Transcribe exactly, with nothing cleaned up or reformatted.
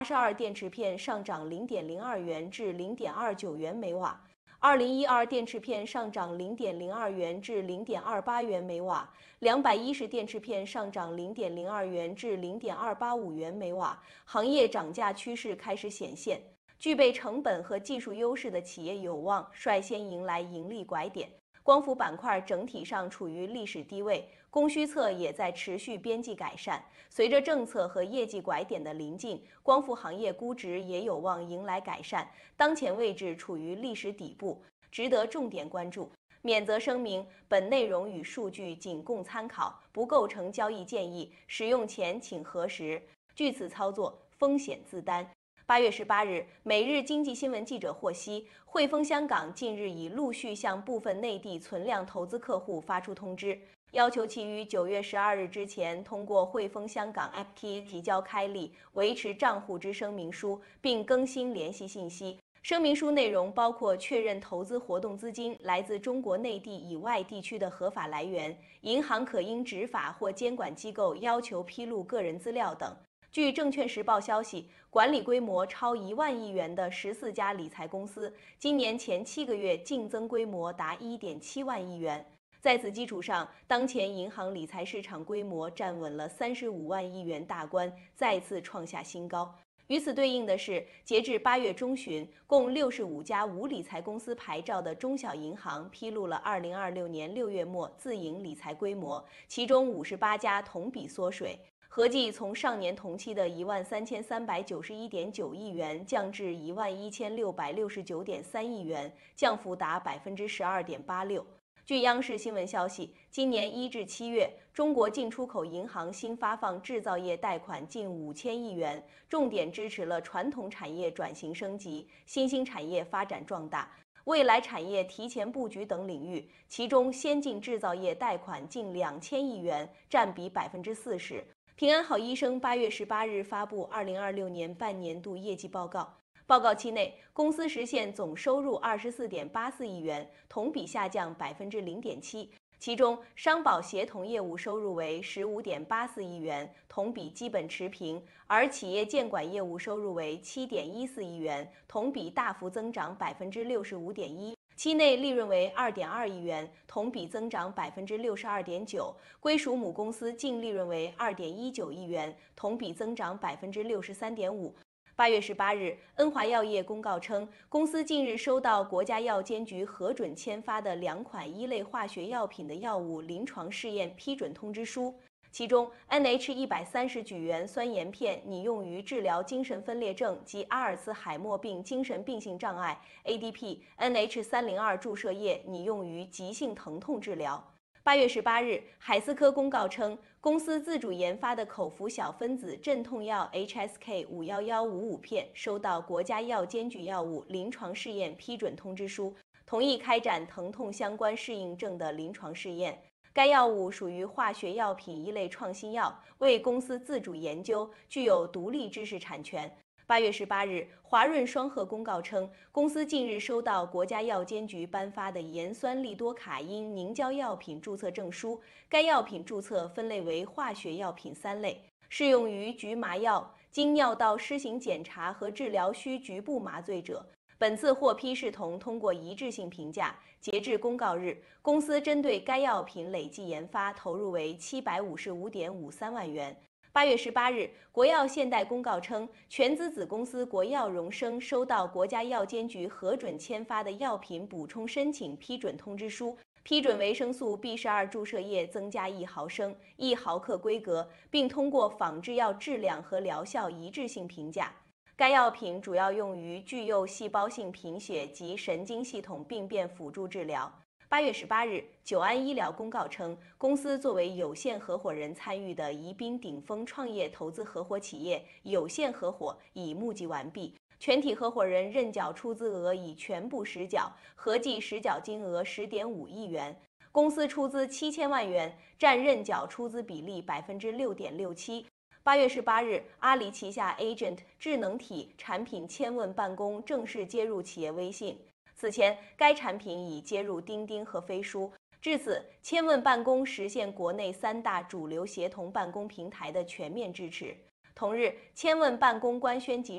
十二电池片上涨零点零二元至零点二九元每瓦。二零一二电池片上涨零点零二元至零点二八元每瓦，两百一十电池片上涨零点零二元至零点二八五元每瓦，行业涨价趋势开始显现。具备成本和技术优势的企业有望率先迎来盈利拐点。光伏板块整体上处于历史低位，供需侧也在持续边际改善。随着政策和业绩拐点的临近，光伏行业估值也有望迎来改善，当前位置处于历史底部，值得重点关注。免责声明：本内容与数据仅供参考，不构成交易建议，使用前请核实。据此操作，风险自担。八月十八日，每日经济新闻记者获悉，汇丰香港近日已陆续向部分内地存量投资客户发出通知，要求其于九月十二日之前通过汇丰香港 A P P 提交开立、维持账户之声明书，并更新联系信息。声明书内容包括确认投资活动资金来自中国内地以外地区的合法来源，银行可因执法或监管机构要求披露个人资料等。据证券时报消息，管理规模超一万亿元的十四家理财公司，今年前七个月净增规模达一点七万亿元。在此基础上，当前银行理财市场规模站稳了三十五万亿元大关，再次创下新高。与此对应的是，截至八月中旬，共六十五家无理财公司牌照的中小银行披露了二零二六年六月末自营理财规模，其中五十八家同比缩水。合计从上年同期的一万三千三百九十一点九亿元降至一万一千六百六十九点三亿元，降幅达百分之十二点八六。据央视新闻消息，今年一至七月，中国进出口银行新发放制造业贷款近五千亿元，重点支持了传统产业转型升级、新兴产业发展壮大、未来产业提前布局等领域，其中先进制造业贷款近两千亿元，占比百分之四十。平安好医生八月十八日发布二零二六年半年度业绩报告。报告期内，公司实现总收入二十四点八四亿元，同比下降百分之零点七。其中，商保协同业务收入为十五点八四亿元，同比基本持平；而企业监管业务收入为七点一四亿元，同比大幅增长百分之六十五点一。期内利润为二点二亿元，同比增长百分之六十二点九，归属母公司净利润为二点一九亿元，同比增长百分之六十三点五。八月十八日，恩华药业公告称，公司近日收到国家药监局核准签发的两款一类化学药品的药物临床试验批准通知书。其中 N H 一百三十举元酸盐片拟用于治疗精神分裂症及阿尔茨海默病精神病性障碍 A D P N H 三零二注射液拟用于急性疼痛治疗。八月十八日，海思科公告称，公司自主研发的口服小分子镇痛药 H S K 五一一五五片收到国家药监局药物临床试验批准通知书，同意开展疼痛相关适应症的临床试验。该药物属于化学药品一类创新药，为公司自主研究，具有独立知识产权。八月十八日，华润双鹤公告称，公司近日收到国家药监局颁发的盐酸利多卡因凝胶药品注册证书，该药品注册分类为化学药品三类，适用于局麻药、经尿道施行检查和治疗需局部麻醉者。本次获批视同通过一致性评价。截至公告日，公司针对该药品累计研发投入为七百五十五点五三万元。八月十八日，国药现代公告称，全资子公司国药荣生收到国家药监局核准签发的药品补充申请批准通知书，批准维生素 B 十二 注射液增加一毫升、一毫克规格，并通过仿制药质量和疗效一致性评价。该药品主要用于具有细胞性贫血及神经系统病变辅助治疗。八月十八日，久安医疗公告称，公司作为有限合伙人参与的宜宾顶峰创业投资合伙企业有限合伙已募集完毕，全体合伙人认缴出资额已全部实缴，合计实缴金额十点五亿元。公司出资七千万元，占认缴出资比例百分之六点六七。八月十八日，阿里旗下 Agent 智能体产品千问办公正式接入企业微信。此前，该产品已接入钉钉和飞书。至此，千问办公实现国内三大主流协同办公平台的全面支持。 同日，千问办公官宣集